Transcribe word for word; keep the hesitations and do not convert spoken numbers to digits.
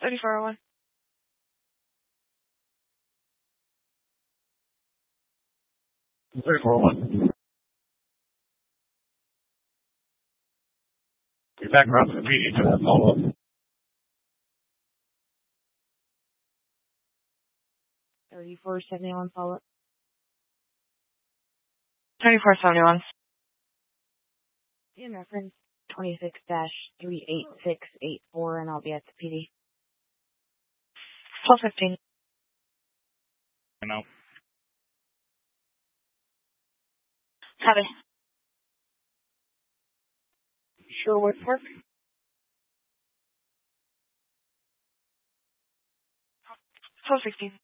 thirty-four oh one. thirty-four oh one. You're back around to the P D to that follow-up. thirty-four seventy-one follow-up. thirty-four seventy-one. In reference twenty-six dash three eight six eight four, and I'll be at the P D. twelve fifteen. No. Copy. Sure what work? twelve sixteen.